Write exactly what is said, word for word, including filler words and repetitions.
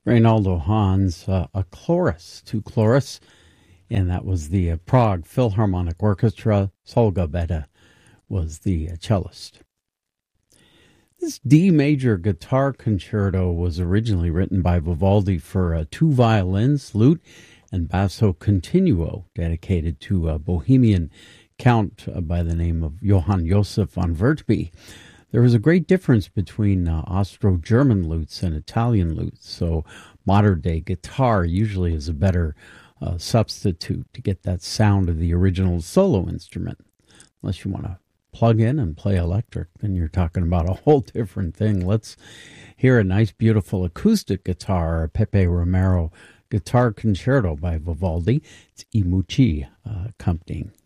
Reynaldo Hans, uh, a chorus, two chorus, and that was the uh, Prague Philharmonic Orchestra. Solga Beda was the uh, cellist. This D major guitar concerto was originally written by Vivaldi for uh, two violins, lute, and basso continuo, dedicated to a Bohemian count uh, by the name of Johann Joseph von Wertby. There was a great difference between uh, Austro-German lutes and Italian lutes, so modern-day guitar usually is a better uh, substitute to get that sound of the original solo instrument. Unless you want to plug in and play electric, then you're talking about a whole different thing. Let's hear a nice, beautiful acoustic guitar, Pepe Romero Guitar Concerto by Vivaldi. It's I Mucci uh, accompanying.